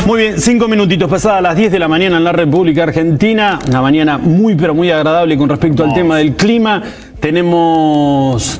Muy bien, 5 minutitos pasadas las 10 de la mañana en la República Argentina. Una mañana muy, pero muy agradable con respecto al tema del clima. Tenemos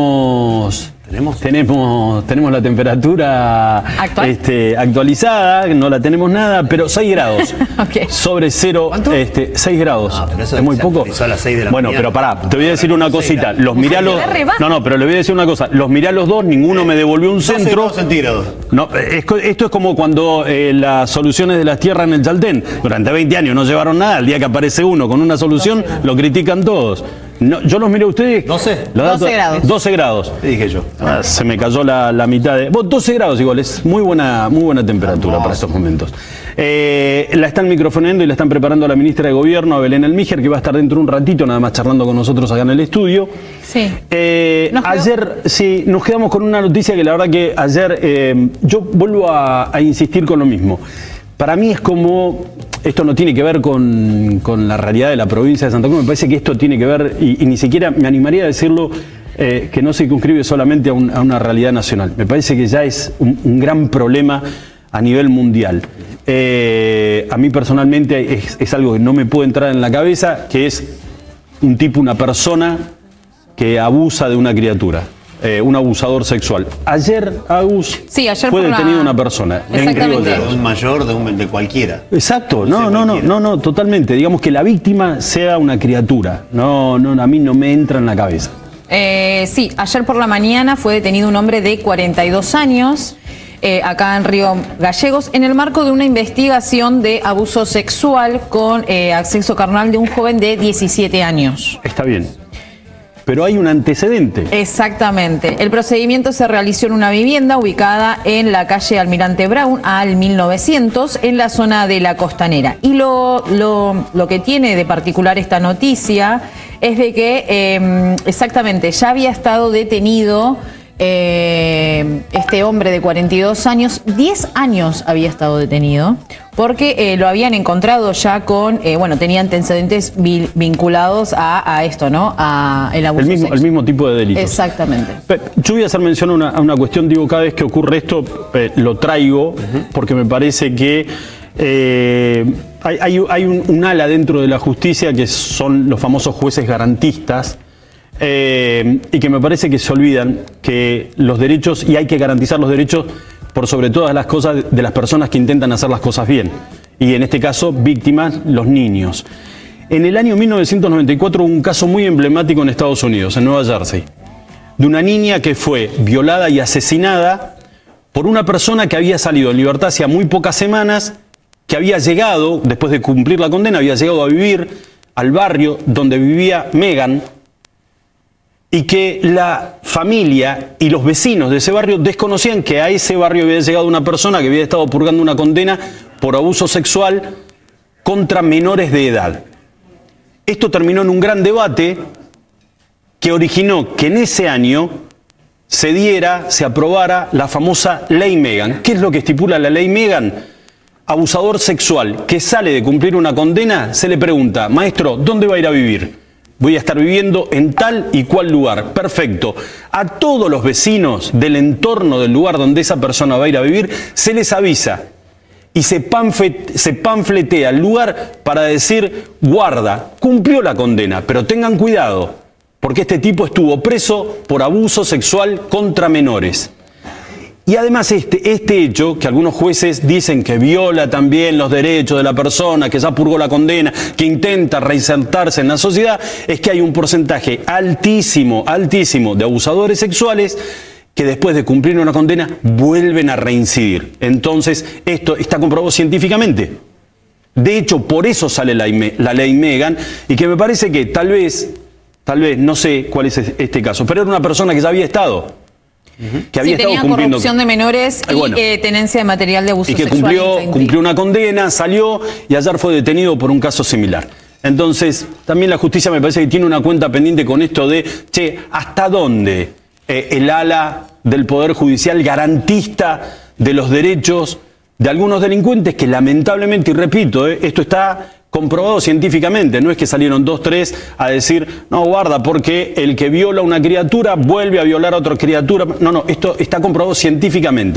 la temperatura actualizada, no la tenemos nada, pero 6 grados. Okay. Sobre cero. ¿Cuánto? 6 grados. No, pero eso es muy poco. A las 6 de la bueno, mañana. pero pará, te voy a decir una cosita. Los mirá los. No, pero le voy a decir una cosa. Los mirá los dos, ninguno me devolvió un centro. 12 centígrados. No, esto es como cuando las soluciones de las tierras en el Chaltén, durante 20 años no llevaron nada, el día que aparece uno con una solución, lo critican todos. No, yo los miré a ustedes. 12. 12 grados. 12 grados. ¿Qué dije yo? Se me cayó la mitad de. 12 grados igual, es muy buena temperatura para estos momentos. La están microfoneando y la están preparando a la ministra de Gobierno, a Belén Elmiger, que va a estar dentro de un ratito nada más charlando con nosotros acá en el estudio. Sí. Ayer, sí, nos quedamos con una noticia que la verdad que ayer, yo vuelvo a insistir con lo mismo. Para mí es como, esto no tiene que ver con la realidad de la provincia de Santa Cruz, me parece que esto tiene que ver, y ni siquiera me animaría a decirlo, que no se circunscribe solamente a una realidad nacional. Me parece que ya es un gran problema a nivel mundial. A mí personalmente es algo que no me puede entrar en la cabeza, que es un tipo, una persona que abusa de una criatura. Un abusador sexual. Ayer, Agus, fue detenida una persona. Exactamente. De un mayor, de cualquiera. Exacto, no, totalmente. Digamos que la víctima sea una criatura. No, a mí no me entra en la cabeza. Sí, ayer por la mañana fue detenido un hombre de 42 años, acá en Río Gallegos, en el marco de una investigación de abuso sexual con acceso carnal de un joven de 17 años. Está bien. Pero hay un antecedente. Exactamente. El procedimiento se realizó en una vivienda ubicada en la calle Almirante Brown, al 1900, en la zona de la Costanera. Y lo que tiene de particular esta noticia es de que, exactamente, ya había estado detenido este hombre de 42 años, 10 años había estado detenido, porque lo habían encontrado ya con, tenía antecedentes vinculados a esto, ¿no? A el abuso sexual. El mismo tipo de delitos. Exactamente. Yo voy a hacer mención a una cuestión, digo, cada vez que ocurre esto, lo traigo, porque me parece que hay un ala dentro de la justicia que son los famosos jueces garantistas, y que me parece que se olvidan que los derechos, y hay que garantizar los derechos por sobre todas las cosas de las personas que intentan hacer las cosas bien. Y en este caso, víctimas, los niños. En el año 1994 hubo un caso muy emblemático en Estados Unidos, en Nueva Jersey, de una niña que fue violada y asesinada por una persona que había salido en libertad hacía muy pocas semanas, que había llegado, después de cumplir la condena, había llegado a vivir al barrio donde vivía Megan, y que la familia y los vecinos de ese barrio desconocían que a ese barrio había llegado una persona que había estado purgando una condena por abuso sexual contra menores de edad. Esto terminó en un gran debate que originó que en ese año se aprobara la famosa Ley Megan. ¿Qué es lo que estipula la Ley Megan? Abusador sexual que sale de cumplir una condena, se le pregunta, maestro, ¿dónde va a ir a vivir? Voy a estar viviendo en tal y cual lugar. Perfecto. A todos los vecinos del entorno del lugar donde esa persona va a ir a vivir, se les avisa y se panfletea el lugar para decir, guarda, cumplió la condena, pero tengan cuidado, porque este tipo estuvo preso por abuso sexual contra menores. Y además este hecho, que algunos jueces dicen que viola también los derechos de la persona, que ya purgó la condena, que intenta reinsertarse en la sociedad, es que hay un porcentaje altísimo de abusadores sexuales que después de cumplir una condena vuelven a reincidir. Entonces, esto está comprobado científicamente. De hecho, por eso sale la Ley Megan, y que me parece que tal vez, no sé cuál es este caso, pero era una persona que ya había estado. Que había estado tenía cumpliendo corrupción de menores y tenencia de material de abuso y que sexual. cumplió una condena, salió y ayer fue detenido por un caso similar. Entonces, también la justicia me parece que tiene una cuenta pendiente con esto de, ¿hasta dónde el ala del Poder Judicial garantista de los derechos de algunos delincuentes que lamentablemente, y repito, esto está comprobado científicamente, no es que salieron 2, 3 a decir, no, guarda, porque el que viola a una criatura vuelve a violar a otra criatura. No, esto está comprobado científicamente.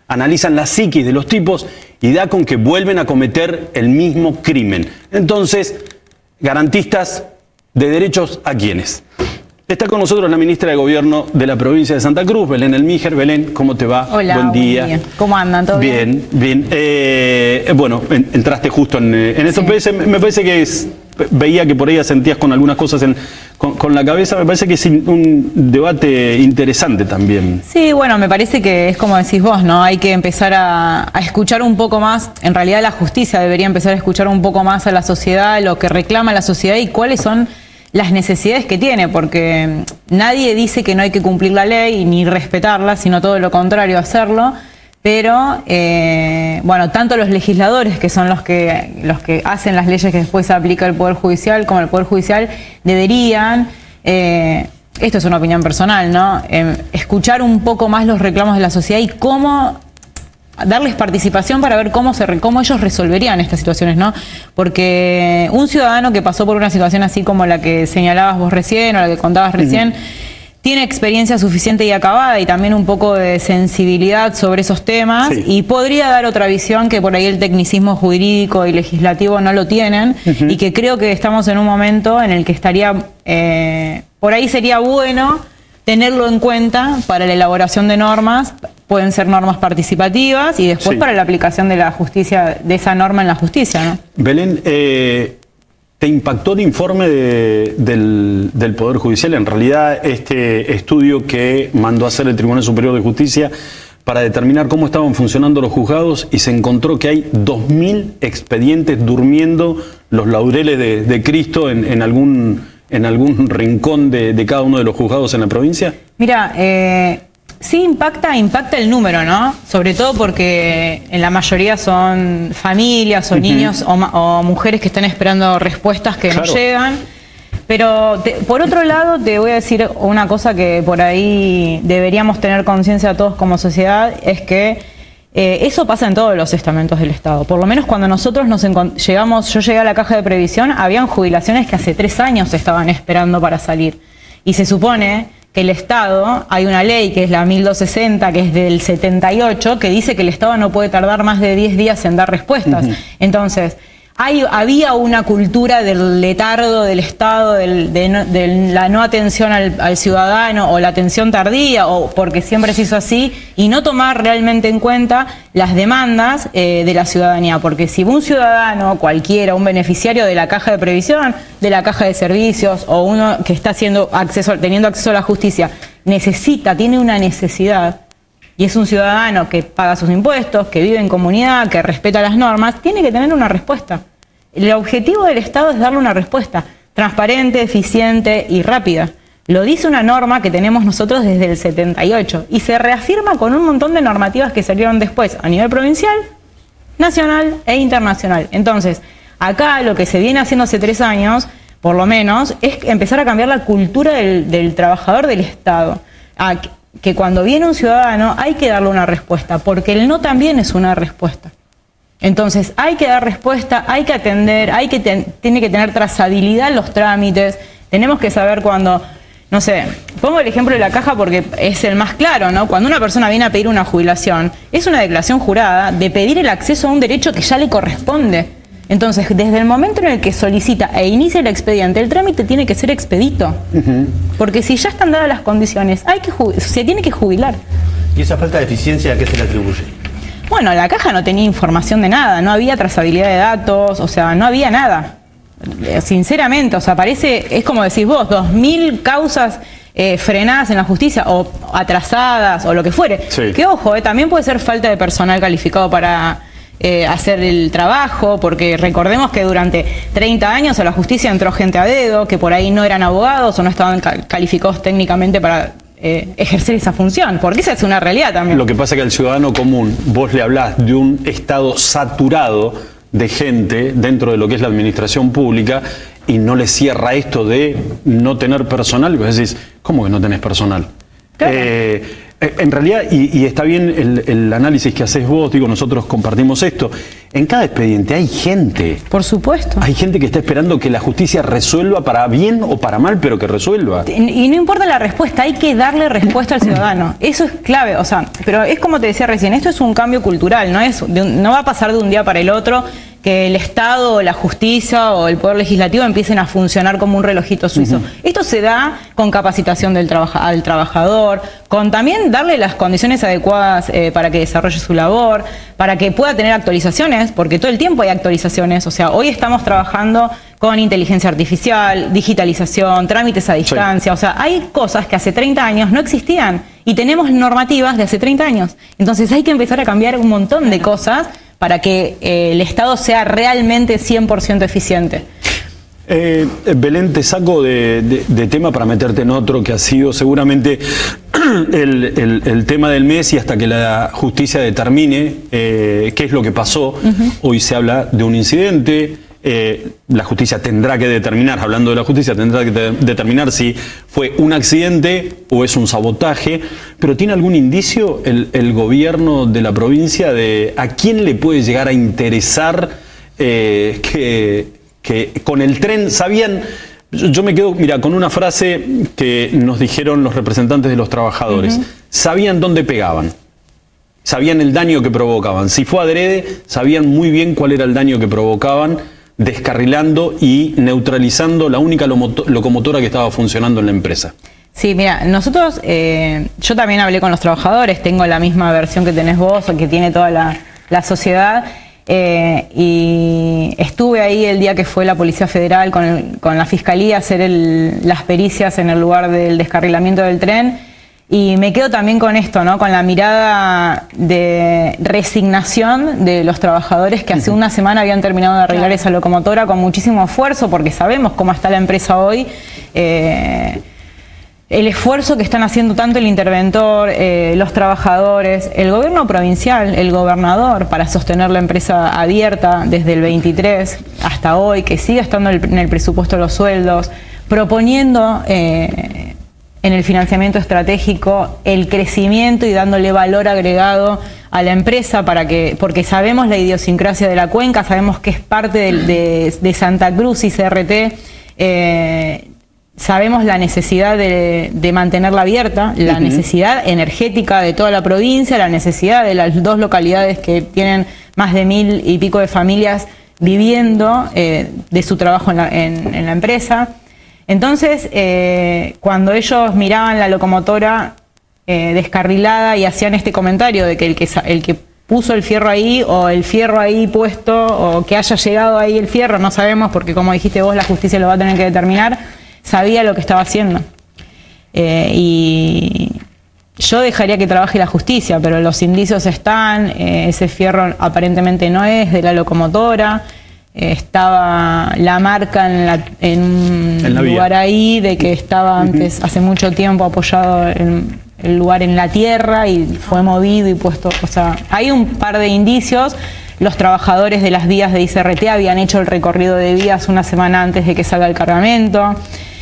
analizan la psiquis de los tipos y da con que vuelven a cometer el mismo crimen. Entonces, garantistas de derechos ¿a quiénes? Está con nosotros la ministra de Gobierno de la provincia de Santa Cruz, Belén Elmiger. Belén, ¿cómo te va? Hola, buen día. ¿Cómo andan? ¿Todo bien? Bien, bien. Bueno, entraste justo en esto. Sí. Me parece que veía que por ahí sentías con algunas cosas con la cabeza. Me parece que es un debate interesante también. Sí, bueno, me parece que es como decís vos, ¿no? Hay que empezar a escuchar un poco más. En realidad la justicia debería empezar a escuchar un poco más a la sociedad, lo que reclama la sociedad y cuáles son las necesidades que tiene, porque nadie dice que no hay que cumplir la ley ni respetarla, sino todo lo contrario, hacerlo. Pero, bueno, tanto los legisladores, que son los que hacen las leyes que después aplica el Poder Judicial, como el Poder Judicial, deberían, esto es una opinión personal, ¿no? Escuchar un poco más los reclamos de la sociedad y cómo darles participación para ver cómo ellos resolverían estas situaciones, ¿no? Porque un ciudadano que pasó por una situación así como la que señalabas vos recién o la que contabas recién, tiene experiencia suficiente y acabada y también un poco de sensibilidad sobre esos temas y podría dar otra visión que por ahí el tecnicismo jurídico y legislativo no lo tienen y que creo que estamos en un momento en el que estaría, por ahí sería bueno tenerlo en cuenta para la elaboración de normas. Pueden ser normas participativas y después para la aplicación de la justicia, de esa norma en la justicia, ¿no? Belén, ¿te impactó el informe del Poder Judicial? En realidad, este estudio que mandó a hacer el Tribunal Superior de Justicia para determinar cómo estaban funcionando los juzgados y se encontró que hay 2.000 expedientes durmiendo los laureles de Cristo en algún rincón de cada uno de los juzgados en la provincia. Mira, sí impacta el número, ¿no? Sobre todo porque en la mayoría son familias o niños o mujeres que están esperando respuestas que no llegan. Pero por otro lado te voy a decir una cosa que por ahí deberíamos tener conciencia todos como sociedad, es que eso pasa en todos los estamentos del Estado. Por lo menos cuando nosotros yo llegué a la Caja de Previsión, habían jubilaciones que hace 3 años estaban esperando para salir. Y se supone que el Estado, hay una ley que es la 1260, que es del 78, que dice que el Estado no puede tardar más de 10 días en dar respuestas. Entonces, había una cultura del letargo del Estado, de la no atención al ciudadano o la atención tardía, o porque siempre se hizo así, y no tomar realmente en cuenta las demandas de la ciudadanía. Porque si un ciudadano cualquiera, un beneficiario de la Caja de Previsión, de la Caja de Servicios, o uno que está teniendo acceso a la justicia, tiene una necesidad, y es un ciudadano que paga sus impuestos, que vive en comunidad, que respeta las normas, tiene que tener una respuesta. El objetivo del Estado es darle una respuesta transparente, eficiente y rápida. Lo dice una norma que tenemos nosotros desde el 78 y se reafirma con un montón de normativas que salieron después a nivel provincial, nacional e internacional. Entonces, acá lo que se viene haciendo hace 3 años, por lo menos, es empezar a cambiar la cultura del trabajador del Estado. Que cuando viene un ciudadano hay que darle una respuesta, porque el no también es una respuesta. Entonces hay que dar respuesta, hay que atender, tiene que tener trazabilidad en los trámites, tenemos que saber cuando, no sé, pongo el ejemplo de la Caja porque es el más claro, ¿no? Cuando una persona viene a pedir una jubilación, es una declaración jurada de pedir el acceso a un derecho que ya le corresponde. Entonces, desde el momento en el que solicita e inicia el expediente, el trámite tiene que ser expedito. Porque si ya están dadas las condiciones, se tiene que jubilar. ¿Y esa falta de eficiencia a qué se le atribuye? Bueno, la Caja no tenía información de nada, no había trazabilidad de datos, o sea, no había nada. Sinceramente, o sea, es como decís vos, 2.000 causas frenadas en la justicia o atrasadas o lo que fuere. Sí. Que ojo, también puede ser falta de personal calificado para hacer el trabajo, porque recordemos que durante 30 años a la justicia entró gente a dedo, que por ahí no eran abogados o no estaban calificados técnicamente para ejercer esa función, porque esa es una realidad también. Lo que pasa es que al ciudadano común, vos le hablás de un Estado saturado de gente dentro de lo que es la administración pública y no le cierra esto de no tener personal, y vos decís, ¿cómo que no tenés personal? Claro. En realidad, y está bien el análisis que haces vos, digo, nosotros compartimos esto. En cada expediente hay gente. Por supuesto. Hay gente que está esperando que la justicia resuelva para bien o para mal, pero que resuelva. Y no importa la respuesta, hay que darle respuesta al ciudadano. Eso es clave, o sea, pero es como te decía recién, esto es un cambio cultural, no va a pasar de un día para el otro que el Estado, la justicia o el Poder Legislativo empiecen a funcionar como un relojito suizo. Esto se da con capacitación al trabajador, con también darle las condiciones adecuadas para que desarrolle su labor, para que pueda tener actualizaciones, porque todo el tiempo hay actualizaciones. O sea, hoy estamos trabajando con inteligencia artificial, digitalización, trámites a distancia. O sea, hay cosas que hace 30 años no existían y tenemos normativas de hace 30 años. Entonces hay que empezar a cambiar un montón de cosas para que el Estado sea realmente 100% eficiente. Belén, te saco de tema para meterte en otro que ha sido seguramente el tema del mes, y hasta que la justicia determine qué es lo que pasó. Hoy se habla de un incidente. La justicia tendrá que determinar, hablando de la justicia, tendrá que determinar si fue un accidente o es un sabotaje, pero ¿tiene algún indicio el gobierno de la provincia de a quién le puede llegar a interesar que con el tren sabían? Yo me quedo, mira, con una frase que nos dijeron los representantes de los trabajadores. Sabían dónde pegaban. Sabían el daño que provocaban. Si fue adrede, sabían muy bien cuál era el daño que provocaban, descarrilando y neutralizando la única locomotora que estaba funcionando en la empresa. Sí, mira, nosotros, yo también hablé con los trabajadores, tengo la misma versión que tenés vos o que tiene toda la sociedad, y estuve ahí el día que fue la Policía Federal con la Fiscalía a hacer las pericias en el lugar del descarrilamiento del tren. Y me quedo también con esto, ¿no? Con la mirada de resignación de los trabajadores que hace una semana habían terminado de arreglar esa locomotora con muchísimo esfuerzo, porque sabemos cómo está la empresa hoy. El esfuerzo que están haciendo tanto el interventor, los trabajadores, el gobierno provincial, el gobernador, para sostener la empresa abierta desde el 23 hasta hoy, que sigue estando en el presupuesto los sueldos, proponiendo en el financiamiento estratégico el crecimiento y dándole valor agregado a la empresa porque sabemos la idiosincrasia de la cuenca, sabemos que es parte de Santa Cruz y CRT, sabemos la necesidad de mantenerla abierta, la necesidad energética de toda la provincia, la necesidad de las dos localidades que tienen más de 1000 y pico de familias viviendo de su trabajo en la empresa. Entonces, cuando ellos miraban la locomotora descarrilada y hacían este comentario de que el que puso el fierro ahí, o el fierro ahí puesto, o que haya llegado ahí el fierro, no sabemos, porque como dijiste vos, la justicia lo va a tener que determinar, sabía lo que estaba haciendo. Y yo dejaría que trabaje la justicia, pero los indicios están, ese fierro aparentemente no es de la locomotora. Estaba la marca en un lugar ahí de que estaba antes, hace mucho tiempo apoyado el lugar en la tierra y fue movido y puesto. O sea, hay un par de indicios. Los trabajadores de las vías de ICRT habían hecho el recorrido de vías una semana antes de que salga el cargamento.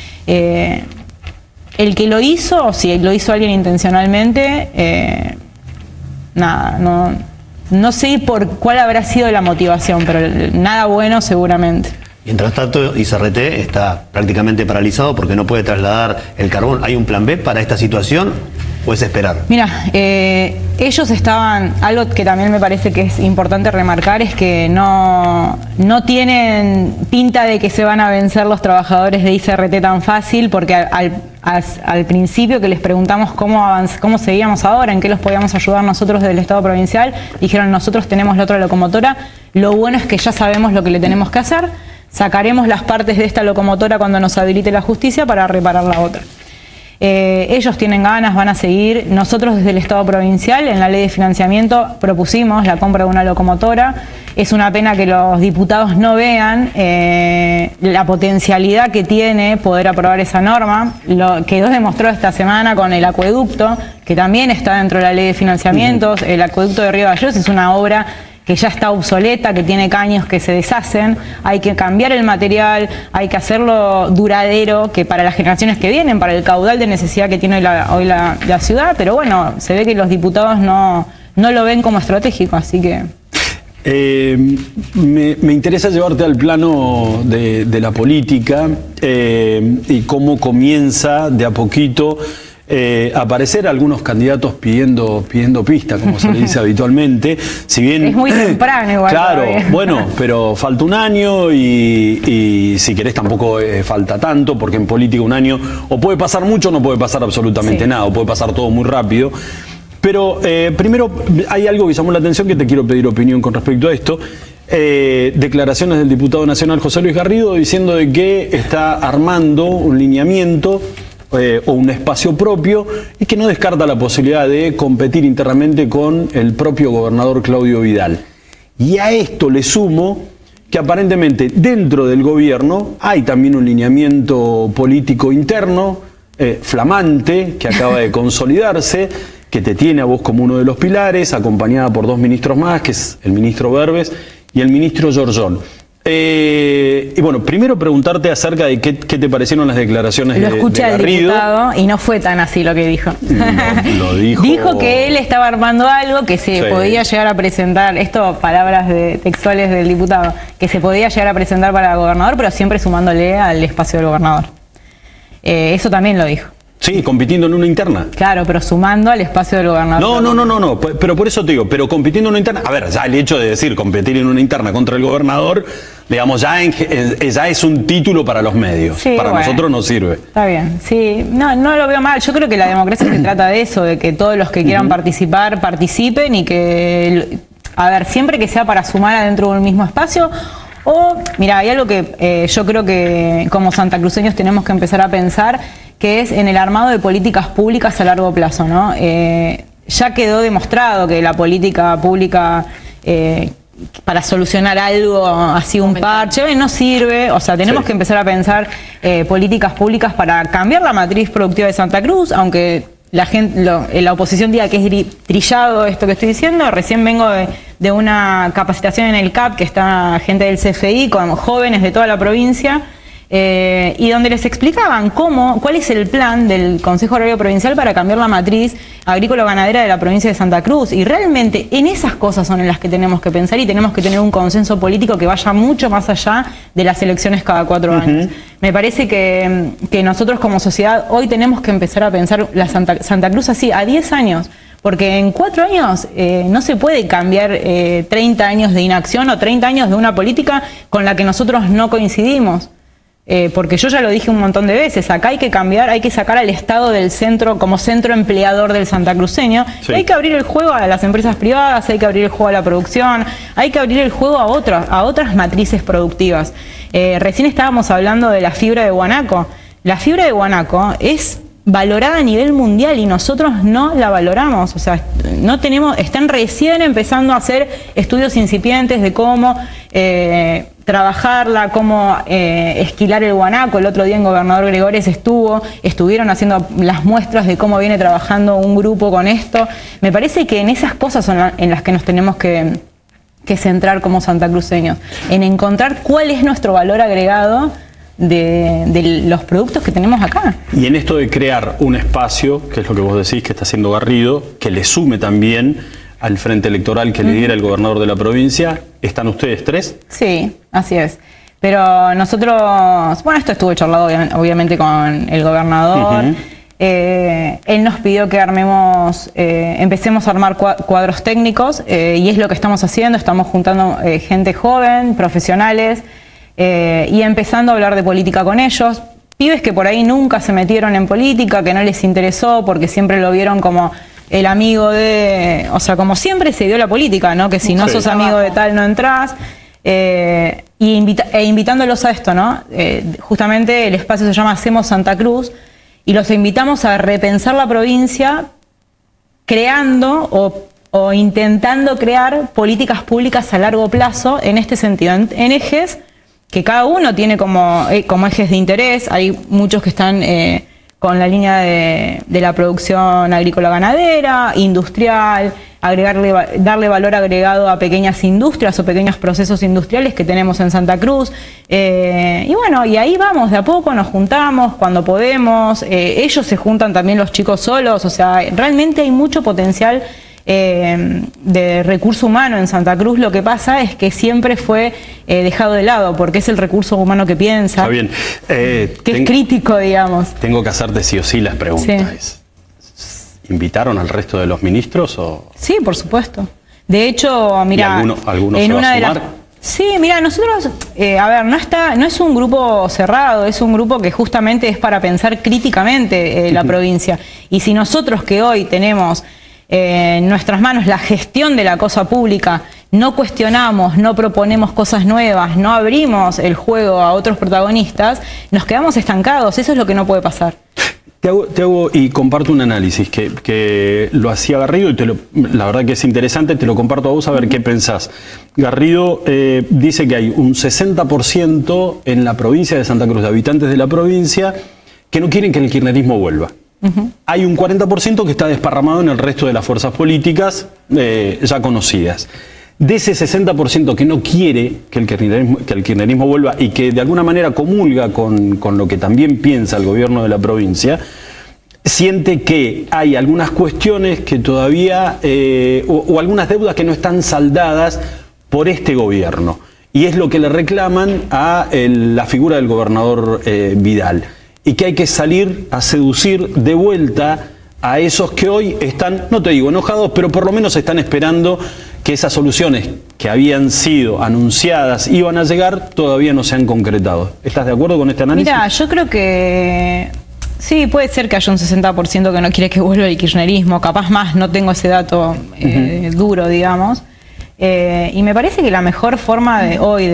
El que lo hizo, o si lo hizo alguien intencionalmente, nada, no sé por cuál habrá sido la motivación, pero nada bueno seguramente. Mientras tanto, ICRT está prácticamente paralizado porque no puede trasladar el carbón. ¿Hay un plan B para esta situación o es esperar? Mira, ellos estaban, algo que también me parece que es importante remarcar, es que no tienen pinta de que se van a vencer los trabajadores de ICRT tan fácil, porque al principio que les preguntamos cómo seguíamos ahora, en qué los podíamos ayudar nosotros desde el Estado provincial, dijeron: nosotros tenemos la otra locomotora, lo bueno es que ya sabemos lo que le tenemos que hacer, sacaremos las partes de esta locomotora cuando nos habilite la justicia para reparar la otra. Ellos tienen ganas, van a seguir. Nosotros desde el Estado provincial, en la ley de financiamiento, propusimos la compra de una locomotora. Es una pena que los diputados no vean la potencialidad que tiene poder aprobar esa norma. Lo quedó demostrado esta semana con el acueducto, que también está dentro de la ley de financiamientos. El acueducto de Río Gallegos es una obra que ya está obsoleta, que tiene caños que se deshacen, hay que cambiar el material, hay que hacerlo duradero, que para las generaciones que vienen, para el caudal de necesidad que tiene hoy la ciudad, pero bueno, se ve que los diputados no lo ven como estratégico, así que... Me interesa llevarte al plano de la política y cómo comienza de a poquito aparecer algunos candidatos pidiendo pista, como se le dice habitualmente. Si bien, es muy temprano igual. Claro, todavía. bueno, pero falta un año y si querés tampoco falta tanto, porque en política un año o puede pasar mucho o no puede pasar absolutamente nada, o puede pasar todo muy rápido. Pero primero hay algo que llamó la atención que te quiero pedir opinión con respecto a esto. Declaraciones del diputado nacional José Luis Garrido diciendo de que está armando un lineamiento o un espacio propio y que no descarta la posibilidad de competir internamente con el propio gobernador Claudio Vidal. Y a esto le sumo que aparentemente dentro del gobierno hay también un lineamiento político interno flamante que acaba de consolidarse, que te tiene a vos como uno de los pilares, acompañada por dos ministros más, que es el ministro Berbes y el ministro Giorgione. Y bueno, primero preguntarte acerca de qué te parecieron las declaraciones de Garrido. Lo escuché al diputado y no fue tan así lo que dijo. Lo dijo. Dijo que él estaba armando algo que se podía llegar a presentar, esto palabras textuales del diputado, que se podía llegar a presentar para el gobernador, pero siempre sumándole al espacio del gobernador. Eso también lo dijo. Sí, compitiendo en una interna. Claro, pero sumando al espacio del gobernador. No, pero por eso te digo, pero compitiendo en una interna, a ver, ya el hecho de decir competir en una interna contra el gobernador, digamos, ya es un título para los medios, sí, para nosotros no sirve. Está bien, sí, no lo veo mal, yo creo que la democracia se trata de eso, de que todos los que quieran participar, participen y que, a ver, siempre que sea para sumar adentro de un mismo espacio. O, mira, hay algo que yo creo que como santacruceños tenemos que empezar a pensar, que es en el armado de políticas públicas a largo plazo, ¿no? Ya quedó demostrado que la política pública para solucionar algo así, un parche, no sirve. O sea, tenemos que empezar a pensar políticas públicas para cambiar la matriz productiva de Santa Cruz, aunque la gente, la oposición diga que es trillado esto que estoy diciendo. Recién vengo de una capacitación en el CAP, que está gente del CFI con jóvenes de toda la provincia, y donde les explicaban cuál es el plan del Consejo Agrario Provincial para cambiar la matriz agrícola-ganadera de la provincia de Santa Cruz. Y realmente en esas cosas son en las que tenemos que pensar y tenemos que tener un consenso político que vaya mucho más allá de las elecciones cada 4 años. Me parece que nosotros como sociedad hoy tenemos que empezar a pensar la Santa Cruz así, a 10 años. Porque en 4 años no se puede cambiar 30 años de inacción o 30 años de una política con la que nosotros no coincidimos. Porque yo ya lo dije un montón de veces, acá hay que cambiar, hay que sacar al Estado del centro como centro empleador del santacruceño, sí. Hay que abrir el juego a las empresas privadas, hay que abrir el juego a la producción, hay que abrir el juego a otras matrices productivas. Recién estábamos hablando de la fibra de guanaco. La fibra de guanaco es valorada a nivel mundial y nosotros no la valoramos, o sea, están recién empezando a hacer estudios incipientes de cómo trabajarla, cómo esquilar el guanaco. El otro día en Gobernador Gregores estuvieron haciendo las muestras de cómo viene trabajando un grupo con esto. Me parece que en esas cosas son en las que nos tenemos que centrar como santacruceños, en encontrar cuál es nuestro valor agregado de los productos que tenemos acá. Y en esto de crear un espacio, que es lo que vos decís que está haciendo Garrido, que le sume también al frente electoral que lidera el gobernador de la provincia, ¿están ustedes 3? Sí, así es. Pero nosotros, bueno, esto estuvo charlado obviamente con el gobernador. Él nos pidió que empecemos a armar cuadros técnicos y es lo que estamos haciendo. Estamos juntando gente joven, profesionales, y empezando a hablar de política con ellos. Pibes que por ahí nunca se metieron en política, que no les interesó porque siempre lo vieron como el amigo de... O sea, como siempre se dio la política, ¿no? Que si no sos amigo de tal no entrás. Invitándolos a esto, ¿no? Justamente el espacio se llama Hacemos Santa Cruz y los invitamos a repensar la provincia creando o intentando crear políticas públicas a largo plazo en este sentido, en ejes que cada uno tiene como ejes de interés. Hay muchos que están con la línea de la producción agrícola ganadera, industrial, darle valor agregado a pequeñas industrias o pequeños procesos industriales que tenemos en Santa Cruz. Y bueno, y ahí vamos, de a poco nos juntamos cuando podemos. Ellos se juntan también, los chicos solos. O sea, realmente hay mucho potencial de recurso humano en Santa Cruz. Lo que pasa es que siempre fue dejado de lado, porque es el recurso humano que piensa. Está bien. Que es crítico, digamos. Tengo que hacerte sí o sí las preguntas. Sí. ¿Invitaron al resto de los ministros? O? Sí, por supuesto. De hecho, mira, ¿Alguno en se una va a sumar? Sí, mira, nosotros, a ver, no es un grupo cerrado, es un grupo que justamente es para pensar críticamente la provincia. Y si nosotros que hoy tenemos en nuestras manos la gestión de la cosa pública, no cuestionamos, no proponemos cosas nuevas, no abrimos el juego a otros protagonistas, nos quedamos estancados. Eso es lo que no puede pasar. Te hago y comparto un análisis que lo hacía Garrido y la verdad que es interesante, te lo comparto a vos a ver qué pensás. Garrido dice que hay un 60% en la provincia de Santa Cruz, de habitantes de la provincia, que no quieren que el kirchnerismo vuelva. Hay un 40% que está desparramado en el resto de las fuerzas políticas ya conocidas. De ese 60% que no quiere que el kirchnerismo vuelva y que de alguna manera comulga con lo que también piensa el gobierno de la provincia, siente que hay algunas cuestiones que todavía, o algunas deudas que no están saldadas por este gobierno. Y es lo que le reclaman a la figura del gobernador Vidal. Y que hay que salir a seducir de vuelta a esos que hoy están, no te digo enojados, pero por lo menos están esperando que esas soluciones que habían sido anunciadas iban a llegar, todavía no se han concretado. ¿Estás de acuerdo con este análisis? Mira, yo creo que sí, puede ser que haya un 60% que no quiere que vuelva el kirchnerismo, capaz más, no tengo ese dato duro, digamos. Y me parece que la mejor forma de hoy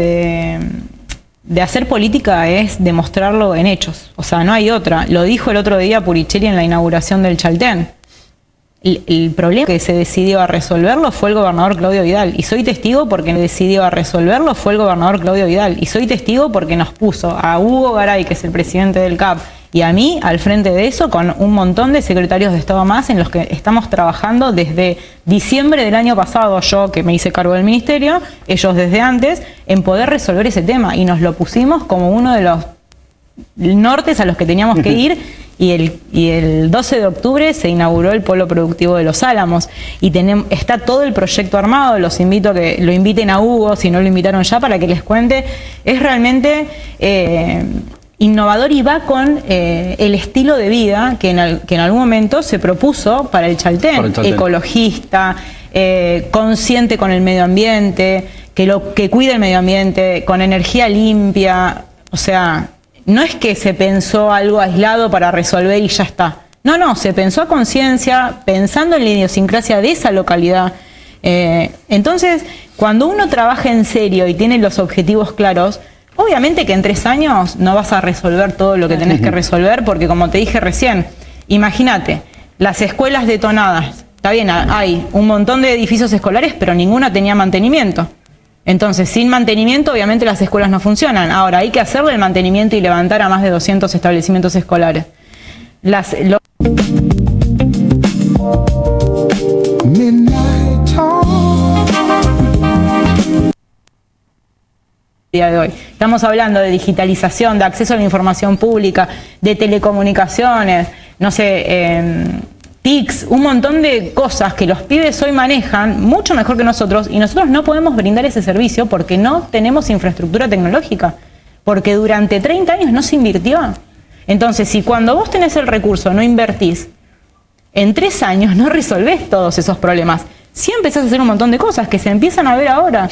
de hacer política es demostrarlo en hechos. O sea, no hay otra. Lo dijo el otro día Puricelli en la inauguración del Chaltén. El problema que se decidió a resolverlo fue el gobernador Claudio Vidal. Y soy testigo porque decidió a resolverlo fue el gobernador Claudio Vidal. Y soy testigo porque nos puso a Hugo Garay, que es el presidente del CAP, y a mí al frente de eso con un montón de secretarios de Estado más en los que estamos trabajando desde diciembre del año pasado, yo que me hice cargo del ministerio, ellos desde antes, en poder resolver ese tema, y nos lo pusimos como uno de los nortes a los que teníamos que ir. Y el 12 de octubre se inauguró el Polo Productivo de Los Álamos y está todo el proyecto armado. Los invito a que lo inviten a Hugo, si no lo invitaron ya, para que les cuente. Es realmente innovador y va con el estilo de vida que en algún momento se propuso para el Chaltén. Ecologista, consciente con el medio ambiente, que cuide el medio ambiente, con energía limpia. O sea, no es que se pensó algo aislado para resolver y ya está. No, se pensó a conciencia, pensando en la idiosincrasia de esa localidad. Entonces, cuando uno trabaja en serio y tiene los objetivos claros, obviamente que en 3 años no vas a resolver todo lo que tenés que resolver, porque como te dije recién, imagínate, las escuelas detonadas. Está bien, hay un montón de edificios escolares, pero ninguna tenía mantenimiento. Entonces, sin mantenimiento, obviamente las escuelas no funcionan. Ahora, hay que hacerle el mantenimiento y levantar a más de 200 establecimientos escolares. Día de hoy. Estamos hablando de digitalización, de acceso a la información pública, de telecomunicaciones, no sé, TICs, un montón de cosas que los pibes hoy manejan mucho mejor que nosotros, y nosotros no podemos brindar ese servicio porque no tenemos infraestructura tecnológica, porque durante 30 años no se invirtió. Entonces, si cuando vos tenés el recurso no invertís, en 3 años no resolvés todos esos problemas. Sí empezás a hacer un montón de cosas que se empiezan a ver ahora.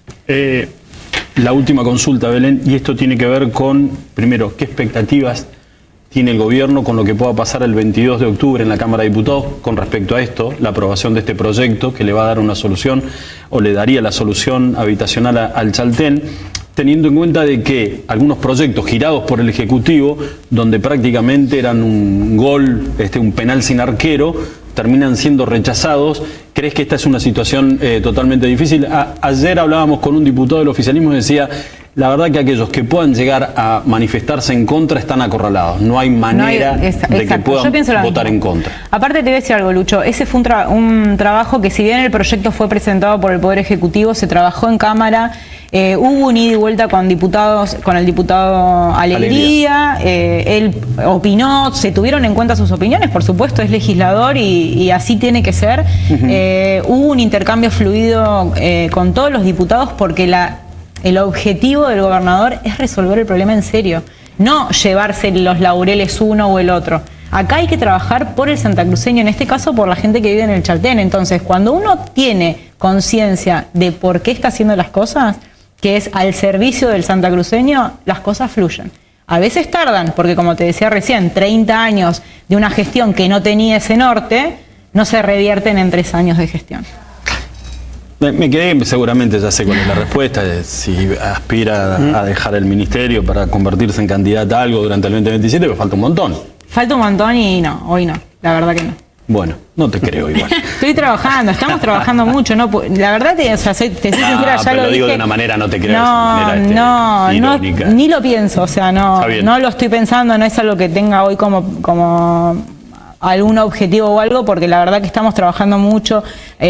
La última consulta, Belén, y esto tiene que ver con, primero, ¿qué expectativas tiene el gobierno con lo que pueda pasar el 22 de octubre en la Cámara de Diputados con respecto a esto, la aprobación de este proyecto que le va a dar una solución o le daría la solución habitacional al Chaltén, teniendo en cuenta de que algunos proyectos girados por el Ejecutivo, donde prácticamente eran un gol, un penal sin arquero, terminan siendo rechazados? ¿Crees que esta es una situación totalmente difícil? Ayer hablábamos con un diputado del oficialismo y decía, la verdad que aquellos que puedan llegar a manifestarse en contra están acorralados. No hay manera de que puedan votar en contra. Aparte te voy a decir algo, Lucho. Ese fue un trabajo que, si bien el proyecto fue presentado por el Poder Ejecutivo, se trabajó en Cámara. Hubo un ida y vuelta con el diputado Alegría. Él opinó, se tuvieron en cuenta sus opiniones, por supuesto, es legislador y así tiene que ser. Hubo un intercambio fluido con todos los diputados, porque el objetivo del gobernador es resolver el problema en serio, no llevarse los laureles uno o el otro. Acá hay que trabajar por el santacruceño, en este caso por la gente que vive en el Chaltén. Entonces, cuando uno tiene conciencia de por qué está haciendo las cosas, que es al servicio del santacruceño, las cosas fluyen. A veces tardan, porque como te decía recién, 30 años de una gestión que no tenía ese norte, no se revierten en 3 años de gestión. Me quedé, seguramente ya sé cuál es la respuesta, si aspira a dejar el ministerio para convertirse en candidata a algo durante el 2027, pero falta un montón. Falta un montón y no, hoy no, la verdad que no. Bueno, no te creo igual. Estoy trabajando, estamos trabajando mucho, ¿no? La verdad te soy sincera, ya lo digo dije. De una manera, no te creo. No, ni lo pienso, o sea, no lo estoy pensando, no es algo que tenga hoy como algún objetivo o algo, porque la verdad que estamos trabajando mucho,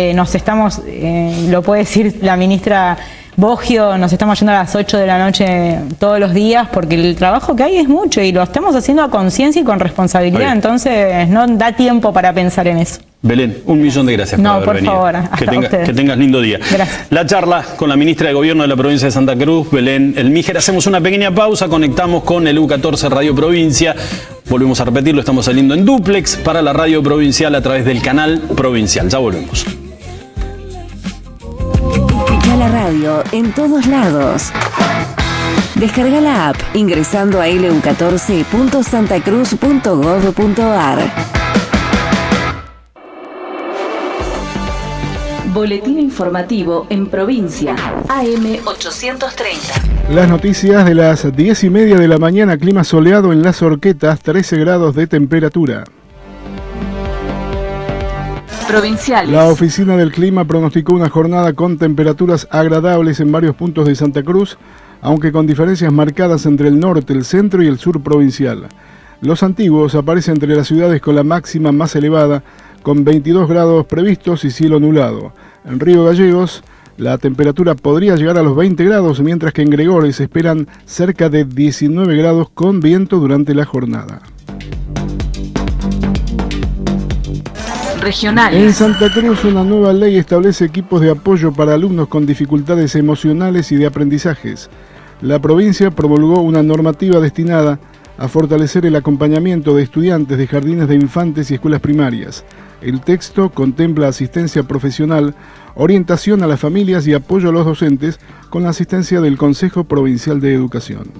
lo puede decir la ministra Boggio, nos estamos yendo a las 8 de la noche todos los días, porque el trabajo que hay es mucho y lo estamos haciendo a conciencia y con responsabilidad, entonces no da tiempo para pensar en eso. Belén, 1.000.000 de gracias por haber venido. Por favor, que tengas lindo día. Gracias. La charla con la ministra de Gobierno de la provincia de Santa Cruz, Belén Elmiger. Hacemos una pequeña pausa, conectamos con el U14 Radio Provincia. Volvemos a repetirlo, estamos saliendo en dúplex para la radio provincial a través del canal provincial. Ya volvemos. Escucha la radio en todos lados. Descarga la app ingresando a lu14.santacruz.gov.ar. Boletín informativo en provincia. AM 830. Las noticias de las 10:30 de la mañana. Clima soleado en Las Horquetas, 13 grados de temperatura. Provinciales. La oficina del clima pronosticó una jornada con temperaturas agradables en varios puntos de Santa Cruz, aunque con diferencias marcadas entre el norte, el centro y el sur provincial. Los Antiguos aparece entre las ciudades con la máxima más elevada, con 22 grados previstos y cielo nublado. En Río Gallegos, la temperatura podría llegar a los 20 grados, mientras que en Gregores se esperan cerca de 19 grados con viento durante la jornada. Regionales. En Santa Cruz, una nueva ley establece equipos de apoyo para alumnos con dificultades emocionales y de aprendizajes. La provincia promulgó una normativa destinada a fortalecer el acompañamiento de estudiantes de jardines de infantes y escuelas primarias. El texto contempla asistencia profesional, orientación a las familias y apoyo a los docentes, con la asistencia del Consejo Provincial de Educación.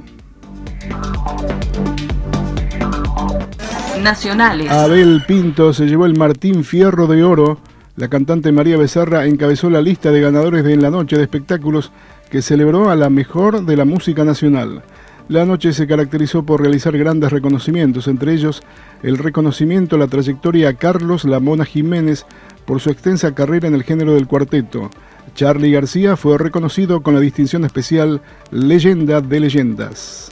Nacionales. Abel Pinto se llevó el Martín Fierro de Oro. La cantante María Becerra encabezó la lista de ganadores de la noche de espectáculos que celebró a la mejor de la música nacional. La noche se caracterizó por realizar grandes reconocimientos, entre ellos el reconocimiento a la trayectoria a Carlos La Mona Jiménez por su extensa carrera en el género del cuarteto. Charly García fue reconocido con la distinción especial Leyenda de Leyendas.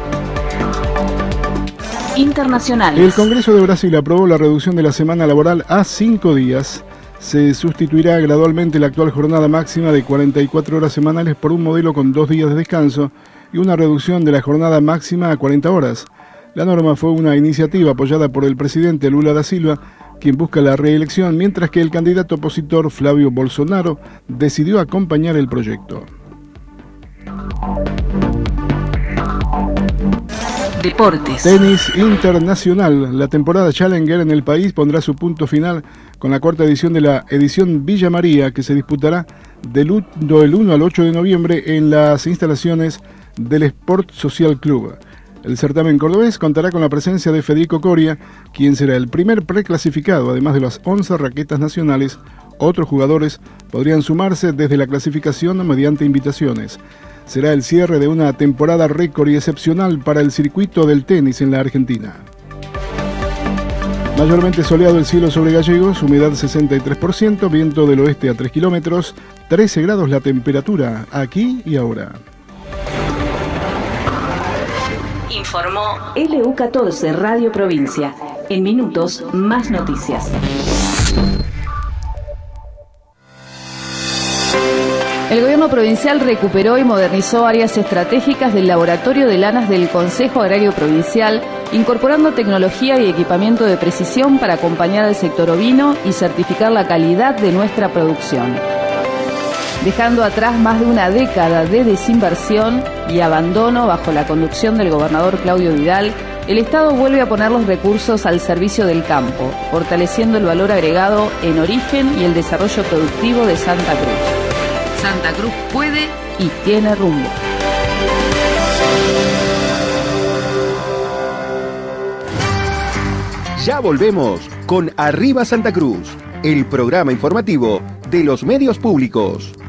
Internacionales. El Congreso de Brasil aprobó la reducción de la semana laboral a 5 días. Se sustituirá gradualmente la actual jornada máxima de 44 horas semanales por un modelo con 2 días de descanso y una reducción de la jornada máxima a 40 horas. La norma fue una iniciativa apoyada por el presidente Lula da Silva, quien busca la reelección, mientras que el candidato opositor Flavio Bolsonaro decidió acompañar el proyecto. Deportes. Tenis internacional. La temporada Challenger en el país pondrá su punto final con la cuarta edición de la edición Villa María, que se disputará del 1 al 8 de noviembre en las instalaciones del Sport Social Club. El certamen cordobés contará con la presencia de Federico Coria, quien será el primer preclasificado. Además de las 11 raquetas nacionales, otros jugadores podrían sumarse desde la clasificación mediante invitaciones. Será el cierre de una temporada récord y excepcional para el circuito del tenis en la Argentina. Mayormente soleado el cielo sobre Gallegos, humedad 63%, viento del oeste a 3 kilómetros, 13 grados la temperatura, aquí y ahora. Informó LU14 Radio Provincia. En minutos, más noticias. El gobierno provincial recuperó y modernizó áreas estratégicas del laboratorio de lanas del Consejo Agrario Provincial, incorporando tecnología y equipamiento de precisión para acompañar al sector ovino y certificar la calidad de nuestra producción. Dejando atrás más de una década de desinversión y abandono bajo la conducción del gobernador Claudio Vidal, el Estado vuelve a poner los recursos al servicio del campo, fortaleciendo el valor agregado en origen y el desarrollo productivo de Santa Cruz. Santa Cruz puede y tiene rumbo. Ya volvemos con Arriba Santa Cruz, el programa informativo de los medios públicos.